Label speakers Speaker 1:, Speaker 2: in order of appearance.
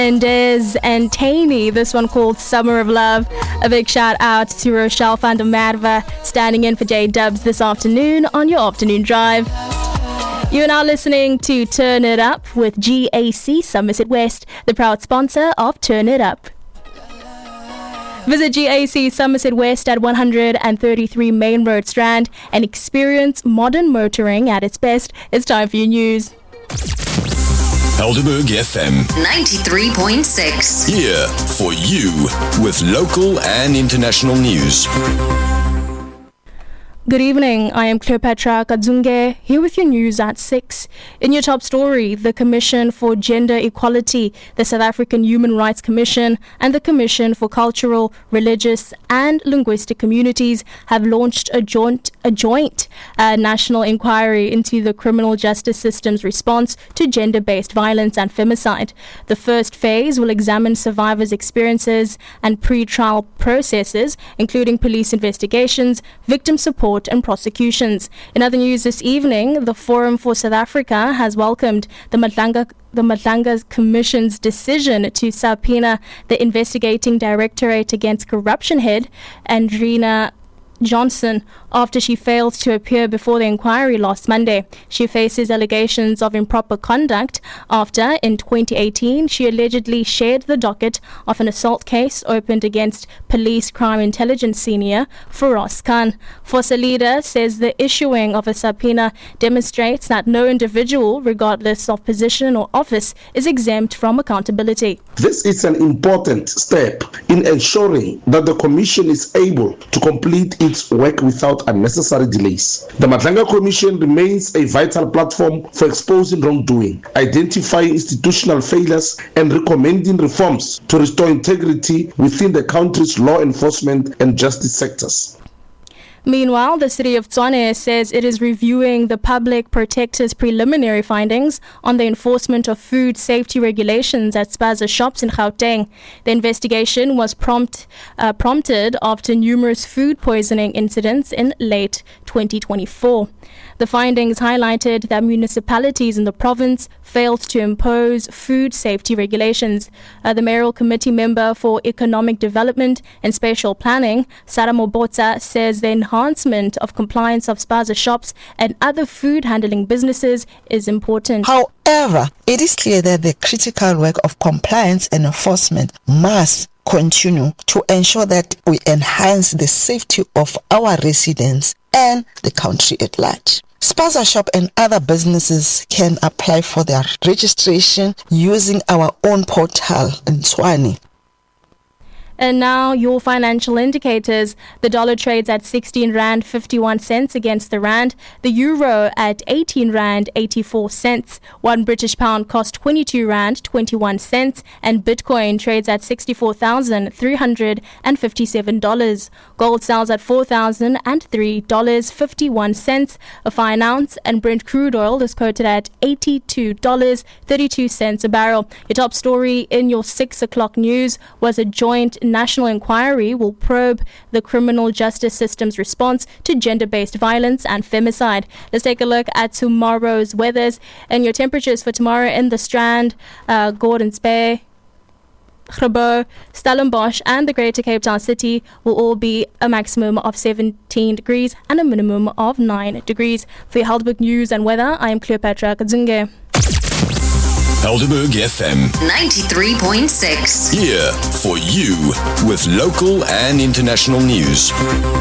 Speaker 1: Mendez and Taney, this one called Summer of Love. A big shout out to Rochelle van der Merwe standing in for J Dubs this afternoon on your afternoon drive. You are now listening to Turn It Up with GAC Somerset West, the proud sponsor of Turn It Up. Visit GAC Somerset West at 133 Main Road Strand and experience modern motoring at its best. It's time for your news.
Speaker 2: Helderberg FM
Speaker 3: 93.6.
Speaker 2: here for you with local and international news.
Speaker 1: Good evening, I am Cleopatra Kadzunge, here with your news at 6. In your top story, the Commission for Gender Equality, the South African Human Rights Commission, and the Commission for Cultural, Religious and Linguistic Communities have launched a joint national inquiry into the criminal justice system's response to gender-based violence and femicide. The first phase will examine survivors' experiences and pre-trial processes, including police investigations, victim support and prosecutions. In other news this evening, the Forum for South Africa has welcomed the Madlanga Commission's decision to subpoena the investigating Directorate Against Corruption head, Andrina Johnson, after she failed to appear before the inquiry last Monday. She faces allegations of improper conduct after, in 2018, she allegedly shared the docket of an assault case opened against Police Crime Intelligence Senior Feroz Khan. Forsa leader says the issuing of a subpoena demonstrates that no individual, regardless of position or office, is exempt from accountability.
Speaker 4: This is an important step in ensuring that the Commission is able to complete its work without unnecessary delays. The Madlanga Commission remains a vital platform for exposing wrongdoing, identifying institutional failures, and recommending reforms to restore integrity within the country's law enforcement and justice sectors.
Speaker 1: Meanwhile, the city of Tshwane says it is reviewing the public protector's preliminary findings on the enforcement of food safety regulations at Spaza shops in Gauteng. The investigation was prompted after numerous food poisoning incidents in late 2024. The findings highlighted that municipalities in the province failed to impose food safety regulations. The mayoral committee member for economic development and spatial planning, Sarah Mobotsa, says the enhancement of compliance of Spaza shops and other food handling businesses is important.
Speaker 5: However, it is clear that the critical work of compliance and enforcement must continue to ensure that we enhance the safety of our residents and the country at large. Spaza Shop and other businesses can apply for their registration using our own portal in Tshwane.
Speaker 1: And now your financial indicators. The dollar trades at 16 Rand 51 cents against the Rand. The euro at 18 Rand 84 cents. 1 British pound cost 22 Rand 21 cents. And Bitcoin trades at $64,357. Gold sells at $4,003.51 a fine ounce. And Brent crude oil is quoted at $82.32 a barrel. Your top story in your 6 o'clock news was a joint national inquiry will probe the criminal justice system's response to gender-based violence and femicide. Let's take a look at tomorrow's weathers and your temperatures for tomorrow in the Strand, Gordons Bay, Grabo, Stellenbosch and the Greater Cape Town City will all be a maximum of 17 degrees and a minimum of 9 degrees. For your Helderberg News and Weather, I am Cleopatra Kadzunge.
Speaker 2: Helderberg FM
Speaker 3: 93.6.
Speaker 2: here for you with local and international news.